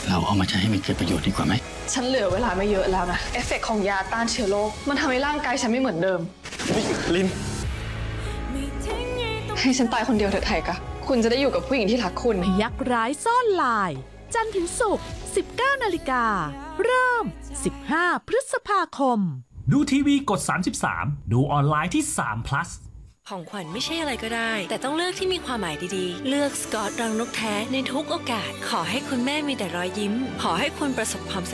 เราเอามาใช้ให้มันเกิดประโยชน์ดีกว่าไหมฉันเหลือเวลาไม่เยอะแล้วนะเอฟเฟกต์ของยาต้านเชื้อโรคมันทำให้ร่างกายฉันไม่เหมือนเดิมลินให้ฉันตายคนเดียวเถอะไทยกะคุณจะได้อยู่กับผู้หญิงที่รักคุณยักษ์ร้ายซ่อนลาย จันทร์ถึงศุกร์ 19 นาฬิกา เริ่ม 15 พฤษภาคมดูทีวีกด 33 ดูออนไลน์ที่3 plus ของขวัญไม่ใช่อะไรก็ได้ แต่ต้องเลือกที่มีความหมายดีๆ เลือกสกอตรังนกแท้ในทุกโอกาส ขอให้คุณแม่มีแต่รอยยิ้ม ขอให้คุณประสบความสำเร็จ